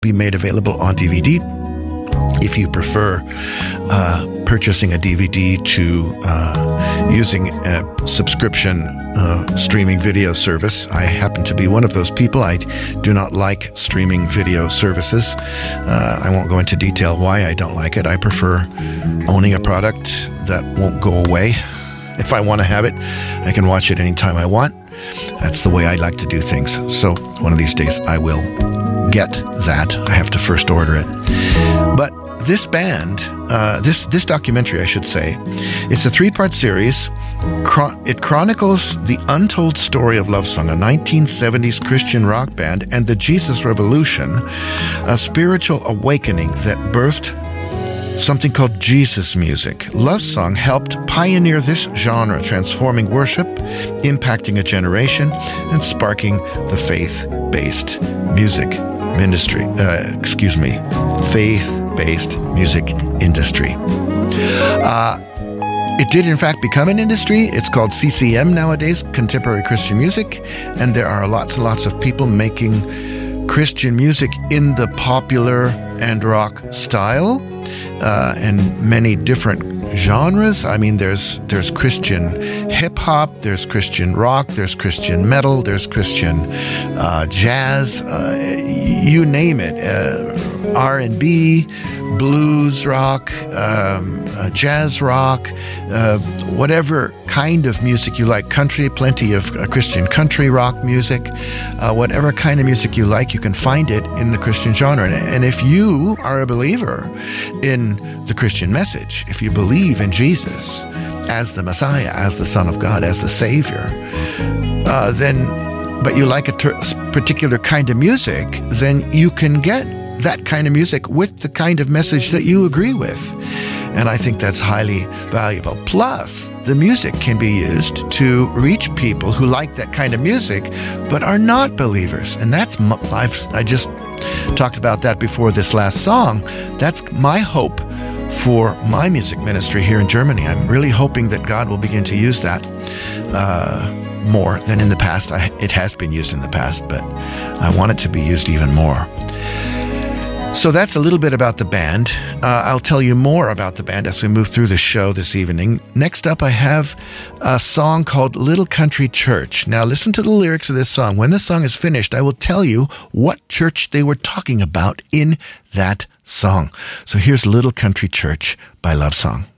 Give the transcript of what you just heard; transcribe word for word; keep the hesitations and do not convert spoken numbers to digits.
be made available on D V D. If you prefer uh, purchasing a D V D to uh, using a subscription uh, streaming video service, I happen to be one of those people. I do not like streaming video services. Uh, I won't go into detail why I don't like it. I prefer owning a product that won't go away. If I want to have it, I can watch it anytime I want. That's the way I like to do things. So one of these days I will get that. I have to first order it. But this band, uh, this this documentary, I should say, it's a three-part series. Chron- it chronicles the untold story of Love Song, a nineteen seventies Christian rock band, and the Jesus Revolution, a spiritual awakening that birthed something called Jesus music. Love Song helped pioneer this genre, transforming worship, impacting a generation, and sparking the faith-based music ministry. Uh, excuse me, faith-based music industry. Uh, it did, in fact, become an industry. It's called C C M nowadays, Contemporary Christian Music, and there are lots and lots of people making Christian music in the popular and rock style. Uh, and many different genres. I mean, there's there's Christian hip hop, there's Christian rock, there's Christian metal, there's Christian uh, jazz, uh, you name it. Uh, R and B, blues rock, um, uh, jazz rock, uh, whatever kind of music you like. Country, plenty of uh, Christian country rock music. Uh, whatever kind of music you like, you can find it in the Christian genre. And, and if you are a believer in the Christian message, if you believe in Jesus as the Messiah, as the Son of God, as the Savior, uh, then, but you like a ter- particular kind of music, then you can get that kind of music with the kind of message that you agree with. And I think that's highly valuable. Plus, the music can be used to reach people who like that kind of music, but are not believers. And that's, I've, I just talked about that before this last song. That's my hope for my music ministry here in Germany. I'm really hoping that God will begin to use that uh, more than in the past. I, it has been used in the past, but I want it to be used even more. So that's a little bit about the band. Uh, I'll tell you more about the band as we move through the show this evening. Next up, I have a song called Little Country Church. Now, listen to the lyrics of this song. When the song is finished, I will tell you what church they were talking about in that song. So here's Little Country Church by Love Song.